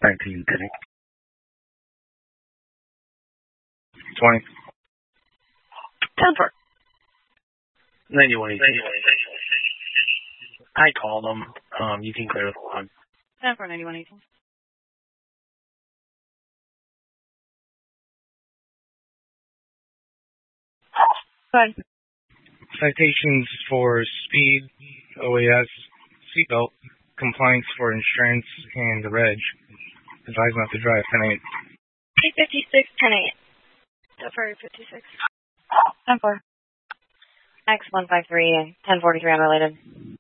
19, 20. 10-4. 91. I called them. You can clear the log. 10-4, 91. Go ahead. Citations for speed, OAS, seatbelt, compliance for insurance, and the reg. Advise not to drive. 10-8. 856, 10-8. Defer 56. 10-4. X153, 1043 unrelated.